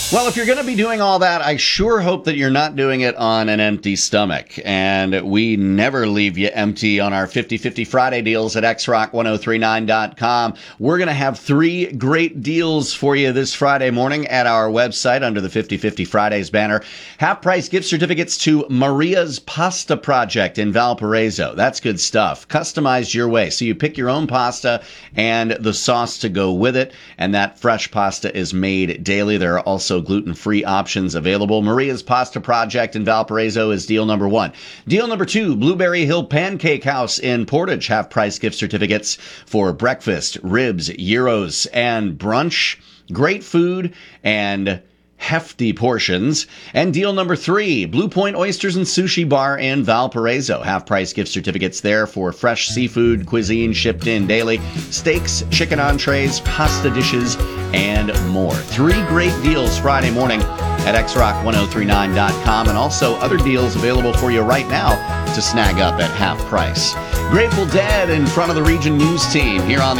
Well, if you're going to be doing all that, I sure hope that you're not doing it on an empty stomach. And we never leave you empty on our 50/50 Friday deals at xrock1039.com. We're going to have 3 great deals for you this Friday morning at our website under the 50/50 Fridays banner. Half-price gift certificates to Maria's Pasta Project in Valparaiso. That's good stuff. Customized your way. So you pick your own pasta and the sauce to go with it. And that fresh pasta is made daily. There are also gluten-free options available. Maria's Pasta Project in Valparaiso is deal number 1. Deal number 2, Blueberry Hill Pancake House in Portage. Half-price gift certificates for breakfast, ribs, gyros, and brunch. Great food and hefty portions. And deal number 3, Blue Point Oysters and Sushi Bar in Valparaiso. Half-price gift certificates there for fresh seafood cuisine shipped in daily. Steaks, chicken entrees, pasta dishes, and more. 3 great deals Friday morning at xrock1039.com, and also other deals available for you right now to snag up at half price. Grateful Dead in front of the Region News team here on